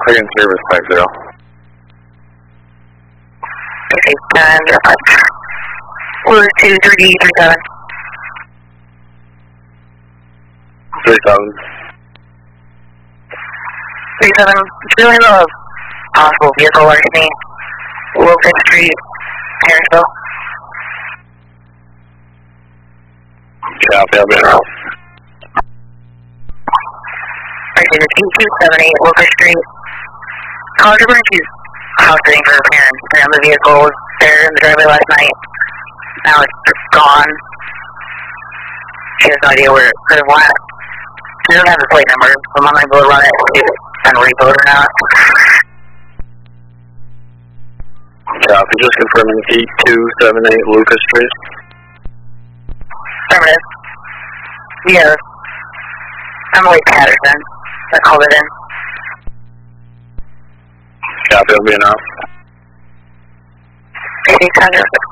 Clearing service 50. Okay, 10-5. Blue 2-3-37. 37. 37, doing a possible vehicle larceny, Wilson Street, Harrisville. Copy, I'll be out. Actually, the 2278 Wilson Street. College Branch's house sitting for her parents. And the vehicle was there in the driveway last night. Now it's gone. She has no idea where it could have went. She doesn't have the plate number, so I'm not going to run it and see if it's been repoed or not. Copy, just confirming 8278 Lucas Street. Affirmative. Yes. Emily Patterson. I called it in. Copy, I'll be out. 8800.